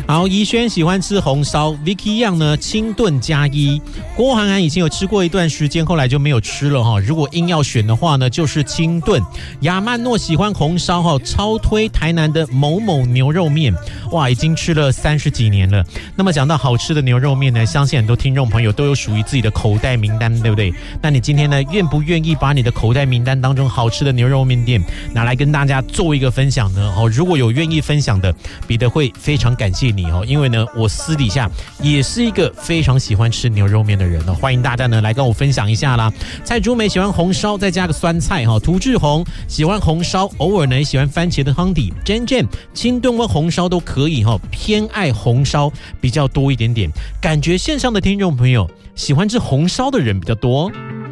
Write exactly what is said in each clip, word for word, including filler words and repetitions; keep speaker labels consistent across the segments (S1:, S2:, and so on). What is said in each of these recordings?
S1: 好，怡轩喜欢吃红烧 ，Vicky Yang 呢清炖加一。郭涵涵以前有吃过一段时间，后来就没有吃了哈。如果硬要选的话呢，就是清炖。亚曼诺喜欢红烧哈，超推台南的某某牛肉面，哇，已经吃了三十几年了。那么讲到好吃的牛肉面呢，相信很多听众朋友都有属于自己的口袋名单，对不对？那你今天呢，愿不愿意把你的口袋名单当中好吃的牛肉面店拿来跟大家做一个分享呢？哦，如果有愿意分享的，彼得会非常感谢你哦，因为呢，我私底下也是一个非常喜欢吃牛肉面的人哦，欢迎大家呢来跟我分享一下啦。蔡竹梅喜欢红烧，再加个酸菜哈。涂志宏喜欢红烧，偶尔呢也喜欢番茄的汤底。Jen Jen 清炖或红烧都可以哈，偏爱红烧比较多一点点。感觉线上的听众朋友喜欢吃红烧的人比较多。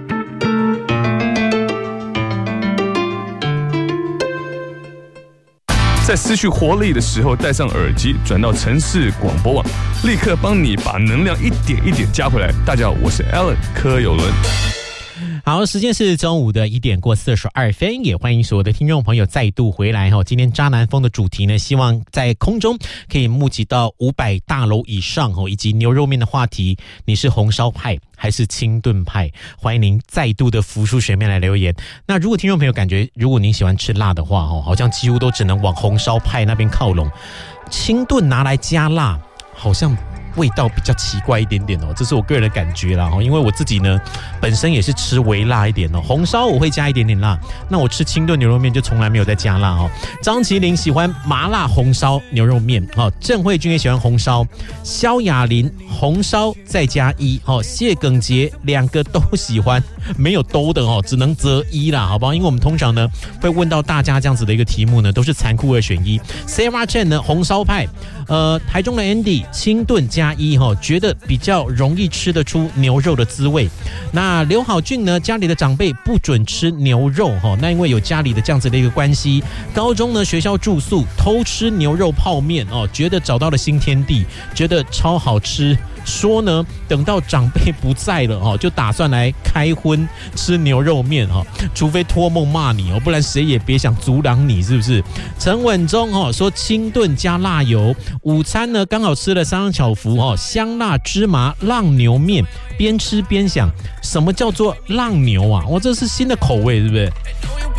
S2: 在失去活力的时候，戴上耳机，转到城市广播网，立刻帮你把能量一点一点加回来。大家好，我是 Alan 柯有伦。
S1: 好，时间是中午的一点过四十二分，也欢迎所有的听众朋友再度回来哈。今天渣男风的主题呢，希望在空中可以募集到五百大楼以上哦，以及牛肉面的话题，你是红烧派还是清炖派？欢迎您再度的浮出水面来留言。那如果听众朋友感觉，如果您喜欢吃辣的话哦，好像几乎都只能往红烧派那边靠拢，清炖拿来加辣，好像味道比较奇怪一点点哦，这是我个人的感觉啦。因为我自己呢，本身也是吃微辣一点哦，红烧我会加一点点辣，那我吃清炖牛肉面就从来没有再加辣哦。张麒麟喜欢麻辣红烧牛肉面哦，郑慧君也喜欢红烧，萧雅琳红烧再加一哦，谢耿杰两个都喜欢，没有都的哦，只能择一啦，好不好？因为我们通常呢会问到大家这样子的一个题目呢，都是残酷二选一。Sarah Chen 呢红烧派，呃，台中的 Andy 清炖加一哈，觉得比较容易吃得出牛肉的滋味。那刘好俊呢，家里的长辈不准吃牛肉哈，那因为有家里的这样子的一个关系，高中呢学校住宿偷吃牛肉泡面哦，觉得找到了新天地，觉得超好吃。说呢，等到长辈不在了哦，就打算来开荤吃牛肉面哈，除非托梦骂你哦，不然谁也别想阻挡你，是不是？陈稳忠哦说清炖加辣油，午餐呢刚好吃了三张巧福哦，香辣芝麻浪牛面，边吃边想什么叫做浪牛啊？哇，这是新的口味，是不是？